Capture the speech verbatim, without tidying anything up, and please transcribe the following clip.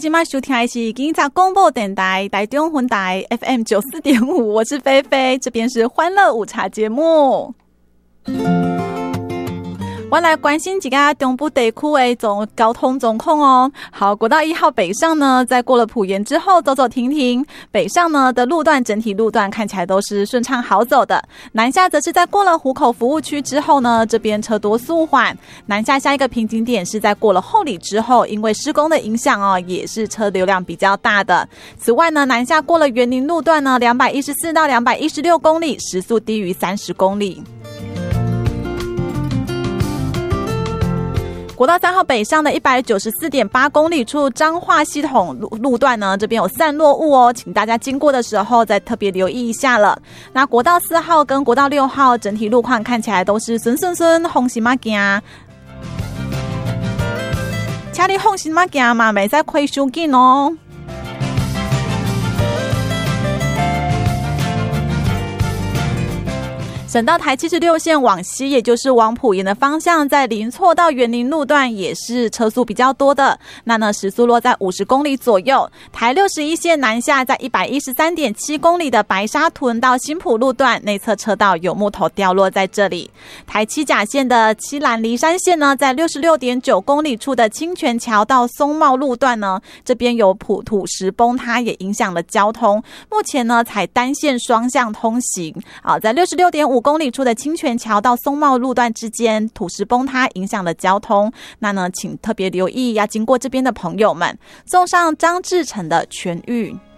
今晚收听的是警察广播电台台中分台 F M 九四点五，我是菲菲，这边是欢乐午茶节目。我来关心几个中部地区的总交通状况哦。好，国道一号北上呢，在过了埔盐之后走走停停，北上呢的路段整体路段看起来都是顺畅好走的。南下则是在过了湖口服务区之后呢，这边车多速缓。南下下一个瓶颈点是在过了后里之后，因为施工的影响哦，也是车流量比较大的。此外呢，南下过了园林路段呢，两百一十四到两百一十六公里，时速低于三十公里。国道三号北上的 一百九十四点八 公里处彰化系统 路, 路段呢，这边有散落物哦，请大家经过的时候再特别留意一下了。那国道四号跟国道六号整体路况看起来都是顺顺顺，红心马行，请你红心马行嘛，没在亏收紧哦。省道台七十六线往西，也就是往埔盐的方向，在林错到园林路段也是车速比较多的，那呢时速落在五十公里左右。台六十一线南下，在 一百一十三点七 公里的白沙屯到新埔路段内侧车道有木头掉落在这里。台七甲线的七兰梨山线呢，在 六十六点九 公里处的清泉桥到松茂路段呢，这边有土土石崩塌，也影响了交通。目前呢采单线双向通行啊，在 六十六点五公里处的清泉桥到松茂路段之间土石崩塌影响了交通，那呢请特别留意要经过这边的朋友们。送上张志成的痊愈。